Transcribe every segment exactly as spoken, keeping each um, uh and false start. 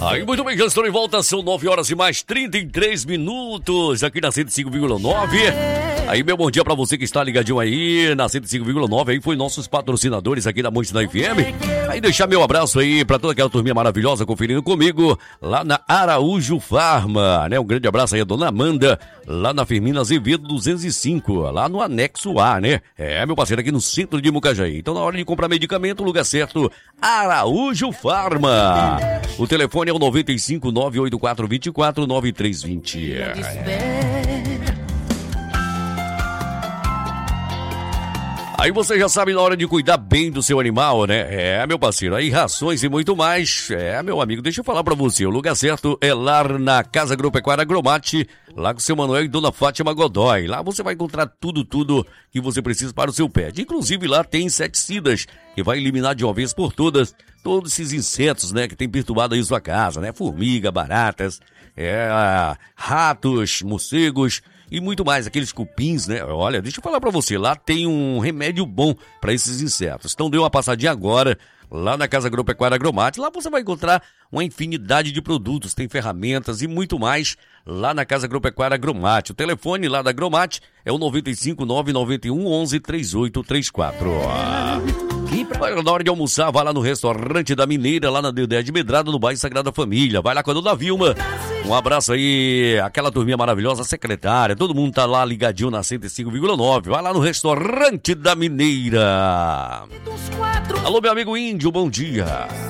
Aí, muito bem, já estou de volta, são nove horas e mais trinta e três minutos aqui na cento e cinco vírgula nove. Aí, meu bom dia pra você que está ligadinho aí na cento e cinco vírgula nove, aí foi nossos patrocinadores aqui da Monte da F M. Aí deixar meu abraço aí pra toda aquela turminha maravilhosa conferindo comigo lá na Araújo Farma, né? Um grande abraço aí a dona Amanda, lá na Firmina Azevedo duzentos e cinco, lá no anexo A, né? É, meu parceiro, aqui no centro de Mucajaí. Então, na hora de comprar medicamento, lugar certo, Araújo Farma. O telefone é o noventa e cinco, nove oito quatro dois quatro, nove três dois zero. Aí você já sabe na hora de cuidar bem do seu animal, né? É, meu parceiro, aí rações e muito mais. É, meu amigo, deixa eu falar pra você, o lugar certo é lá na Casa Agropecuária Agromate, lá com o seu Manuel e Dona Fátima Godoy. Lá você vai encontrar tudo, tudo que você precisa para o seu pet. Inclusive lá tem inseticidas, que vai eliminar de uma vez por todas todos esses insetos, né, que tem perturbado aí sua casa, né? Formiga, baratas, é, ratos, morcegos e muito mais, aqueles cupins, né? Olha, deixa eu falar pra você, lá tem um remédio bom para esses insetos. Então dê uma passadinha agora lá na Casa Agropecuária Agromate. Lá você vai encontrar uma infinidade de produtos, tem ferramentas e muito mais lá na Casa Agropecuária Agromate. O telefone lá da Agromate é o noventa e cinco, nove nove um, onze, trinta e oito trinta e quatro. Na hora de almoçar, vai lá no restaurante da Mineira, lá na Dedé de Medrado, no bairro Sagrada Família. Vai lá com a dona Vilma. Um abraço aí, aquela turminha maravilhosa, secretária. Todo mundo tá lá ligadinho na cento e cinco vírgula nove. Vai lá no restaurante da Mineira. Alô, meu amigo Índio, bom dia.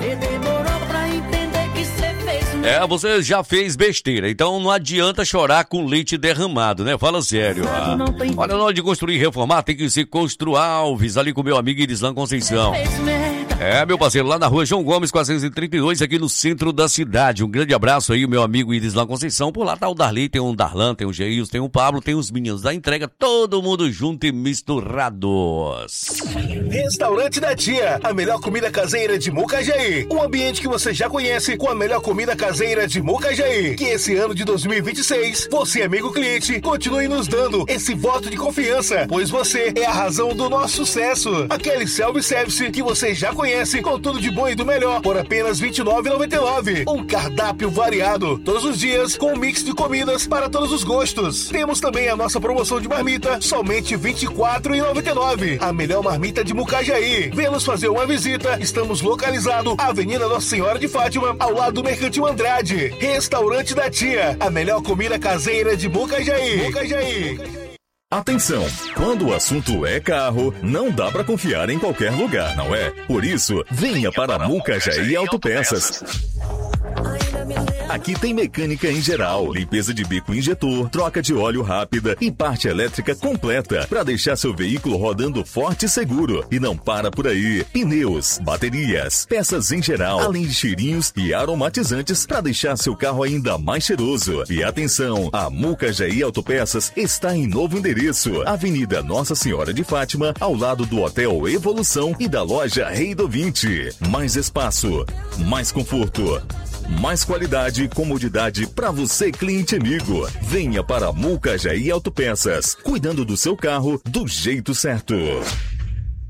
É, você já fez besteira, então não adianta chorar com leite derramado, né? Fala sério. Ah. Olha, na hora de construir e reformar, tem que ser Constru Alves, ali com meu amigo Irislan Conceição. É, meu parceiro, lá na rua João Gomes, quatrocentos e trinta e dois, aqui no centro da cidade. Um grande abraço aí, meu amigo Irislan Conceição. Por lá tá o Darley, tem um Darlan, tem o Geils, tem o Pablo, tem os meninos da entrega, todo mundo junto e misturados. Restaurante da Tia, a melhor comida caseira de Mucajaí. Um ambiente que você já conhece com a melhor comida caseira de Mucajaí. Que esse ano de dois mil e vinte e seis, você, amigo cliente, continue nos dando esse voto de confiança, pois você é a razão do nosso sucesso. Aquele self-service que você já conhece, com tudo de bom e do melhor, por apenas vinte e nove reais e noventa e nove centavos. Um cardápio variado, todos os dias, com um mix de comidas para todos os gostos. Temos também a nossa promoção de marmita, somente vinte e quatro reais e noventa e nove centavos. A melhor marmita de Mucajaí. Venha nos fazer uma visita, estamos localizados Avenida Nossa Senhora de Fátima, ao lado do Mercantil Andrade. Restaurante da Tia, a melhor comida caseira de Mucajaí. Mucajaí. Atenção! Quando o assunto é carro, não dá para confiar em qualquer lugar, não é? Por isso, venha para Mucajaí Autopeças. Aqui tem mecânica em geral, limpeza de bico injetor, troca de óleo rápida e parte elétrica completa para deixar seu veículo rodando forte e seguro. E não para por aí. Pneus, baterias, peças em geral, além de cheirinhos e aromatizantes para deixar seu carro ainda mais cheiroso. E atenção, a Mucajaí Autopeças está em novo endereço. Avenida Nossa Senhora de Fátima, ao lado do Hotel Evolução e da loja Rei do vinte. Mais espaço, mais conforto, mais qualidade e comodidade para você, cliente amigo. Venha para Mucajaí Autopeças, cuidando do seu carro do jeito certo.